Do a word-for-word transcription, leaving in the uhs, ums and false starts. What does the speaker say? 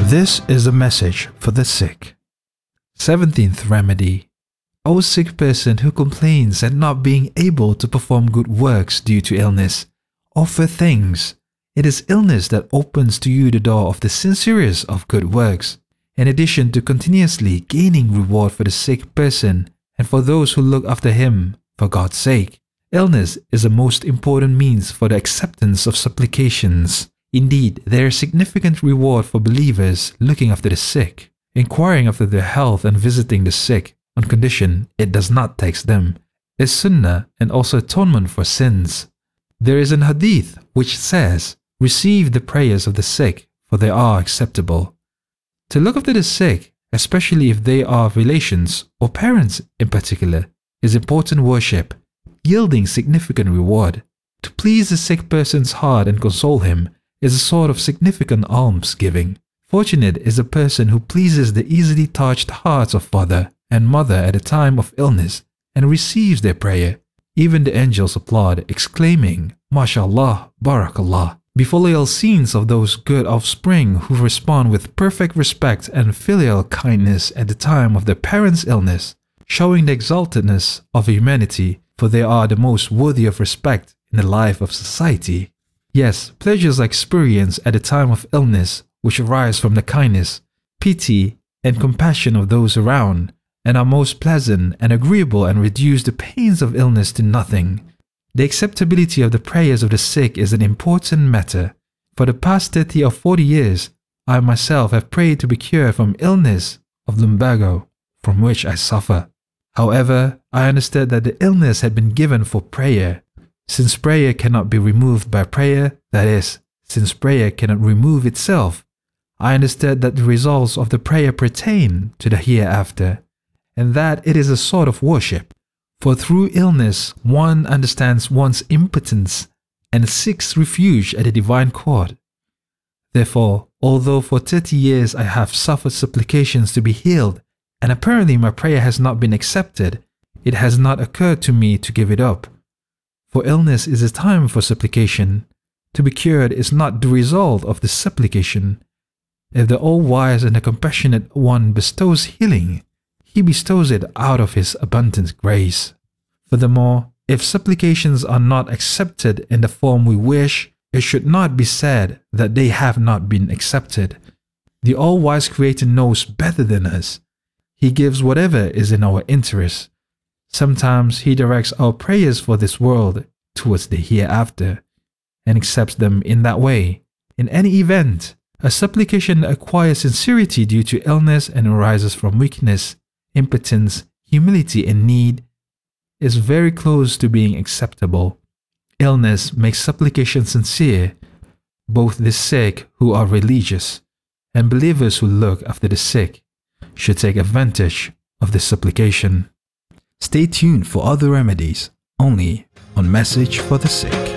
This is a message for the sick. seventeenth Remedy. O sick person who complains at not being able to perform good works due to illness, offer thanks. It is illness that opens to you the door of the sincerest of good works, in addition to continuously gaining reward for the sick person and for those who look after him, for God's sake. Illness is the most important means for the acceptance of supplications. Indeed, there is significant reward for believers looking after the sick, inquiring after their health and visiting the sick, on condition it does not tax them, is sunnah and also atonement for sins. There is an hadith which says, "Receive the prayers of the sick, for they are acceptable." To look after the sick, especially if they are relations or parents in particular, is important worship, yielding significant reward. To please the sick person's heart and console him is a sort of significant almsgiving. Fortunate is the person who pleases the easily touched hearts of father and mother at a time of illness and receives their prayer. Even the angels applaud, exclaiming, "MashaAllah, Barakallah," befilial scenes of those good offspring who respond with perfect respect and filial kindness at the time of their parents' illness, showing the exaltedness of humanity, for they are the most worthy of respect in the life of society. Yes, pleasures are experienced at the time of illness, which arise from the kindness, pity, and compassion of those around, and are most pleasant and agreeable and reduce the pains of illness to nothing. The acceptability of the prayers of the sick is an important matter. For the past thirty or forty years, I myself have prayed to be cured from illness of lumbago, from which I suffer. However, I understood that the illness had been given for prayer. Since prayer cannot be removed by prayer, that is, since prayer cannot remove itself, I understood that the results of the prayer pertain to the hereafter, and that it is a sort of worship. For through illness one understands one's impotence and seeks refuge at the divine court. Therefore, although for thirty years I have suffered supplications to be healed, and apparently my prayer has not been accepted, it has not occurred to me to give it up. For illness is a time for supplication. To be cured is not the result of the supplication. If the all-wise and the compassionate one bestows healing, he bestows it out of his abundant grace. Furthermore, if supplications are not accepted in the form we wish, it should not be said that they have not been accepted. The all-wise Creator knows better than us. He gives whatever is in our interest. Sometimes he directs our prayers for this world towards the hereafter, and accepts them in that way. In any event, a supplication that acquires sincerity due to illness and arises from weakness, impotence, humility, and need is very close to being acceptable. Illness makes supplication sincere. Both the sick who are religious and believers who look after the sick should take advantage of this supplication. Stay tuned for other remedies only on Message for the Sick.